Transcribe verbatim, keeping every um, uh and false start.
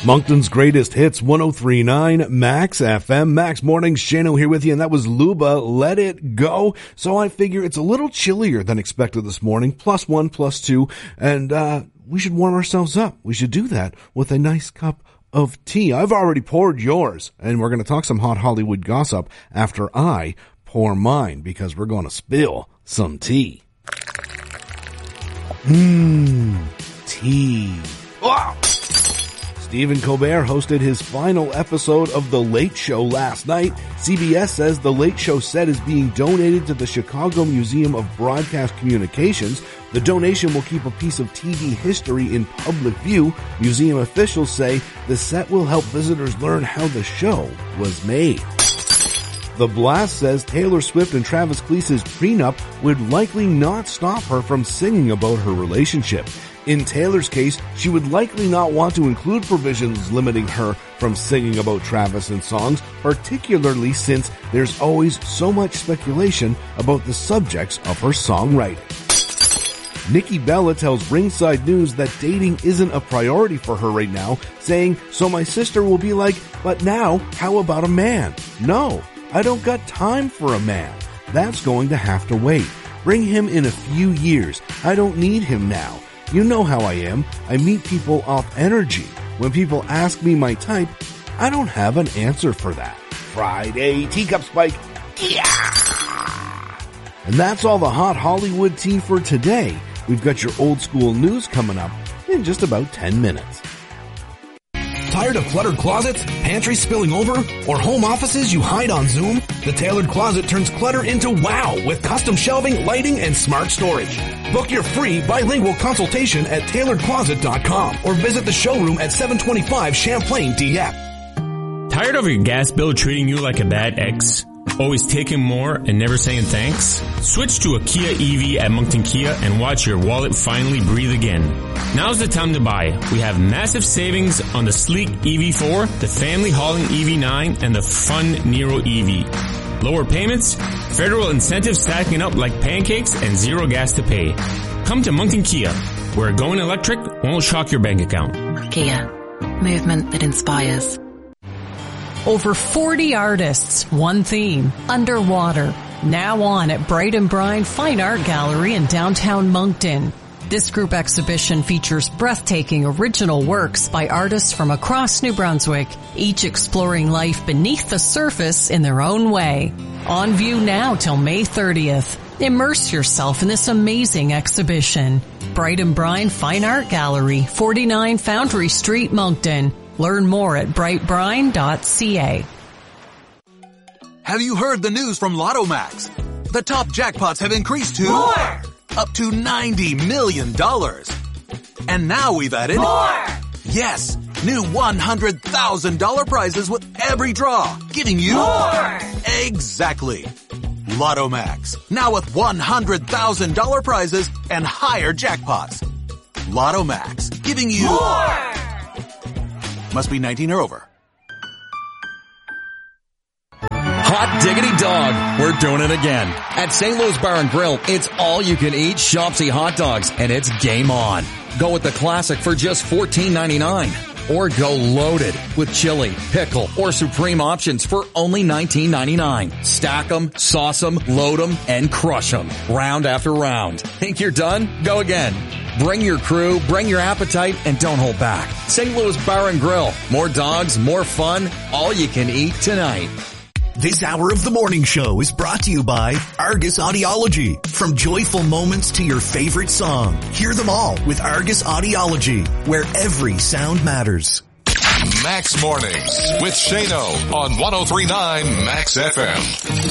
Moncton's greatest hits, one oh three point nine Max F M. Max Mornings, Shano here with you, and that was Luba, Let It Go. So I figure it's a little chillier than expected this morning, plus one, plus two, and uh we should warm ourselves up. We should do that with a nice cup of tea. I've already poured yours, and we're going to talk some hot Hollywood gossip after I pour mine, because we're going to spill some tea. Mmm, tea. Oh! Stephen Colbert hosted his final episode of The Late Show last night. C B S says The Late Show set is being donated to the Chicago Museum of Broadcast Communications. The donation will keep a piece of T V history in public view. Museum officials say the set will help visitors learn how the show was made. The Blast says Taylor Swift and Travis Kelce's prenup would likely not stop her from singing about her relationship. In Taylor's case, she would likely not want to include provisions limiting her from singing about Travis in songs, particularly since there's always so much speculation about the subjects of her songwriting. Nikki Bella tells Ringside News that dating isn't a priority for her right now, saying, "So my sister will be like, but now, how about a man? No, I don't got time for a man. That's going to have to wait. Bring him in a few years. I don't need him now. You know how I am. I meet people off energy. When people ask me my type, I don't have an answer for that." Friday Teacup Spike. Yeah! And that's all the hot Hollywood tea for today. We've got your old school news coming up in just about ten minutes. Tired of cluttered closets, pantries spilling over, or home offices you hide on Zoom? The Tailored Closet turns clutter into wow with custom shelving, lighting, and smart storage. Book your free bilingual consultation at tailored closet dot com or visit the showroom at seven twenty-five Champlain D F. Tired of your gas bill treating you like a bad ex? Always taking more and never saying thanks? Switch to a Kia E V at Moncton Kia and watch your wallet finally breathe again. Now's the time to buy. We have massive savings on the sleek E V four, the family hauling E V nine, and the fun Nero E V. Lower payments, federal incentives stacking up like pancakes, and zero gas to pay. Come to Moncton Kia, where going electric won't shock your bank account. Kia, movement that inspires. Over forty artists, one theme, underwater. Now on at Bright and Brine Fine Art Gallery in downtown Moncton. This group exhibition features breathtaking original works by artists from across New Brunswick, each exploring life beneath the surface in their own way. On view now till May thirtieth. Immerse yourself in this amazing exhibition. Bright and Brine Fine Art Gallery, forty-nine Foundry Street, Moncton. Learn more at bright brine dot c a. Have you heard the news from Lotto Max? The top jackpots have increased to more! Up to ninety million dollars. And now we've added more! Yes, new one hundred thousand dollars prizes with every draw, giving you more! Exactly. Lotto Max, now with one hundred thousand dollars prizes and higher jackpots. Lotto Max, giving you more! Must be nineteen or over. Hot diggity dog, we're doing it again. At Saint Louis Bar and Grill, it's all you can eat Shopsy hot dogs, and it's game on. Go with the classic for just fourteen ninety-nine. Or go loaded with chili, pickle, or supreme options for only nineteen ninety-nine. Stack them, sauce them, load them, and crush them. Round after round. Think you're done? Go again. Bring your crew, bring your appetite, and don't hold back. Saint Louis Bar and Grill. More dogs, more fun, all you can eat tonight. This hour of the morning show is brought to you by Argus Audiology. From joyful moments to your favorite song, hear them all with Argus Audiology, where every sound matters. Max Mornings with Shano on one oh three point nine Max F M.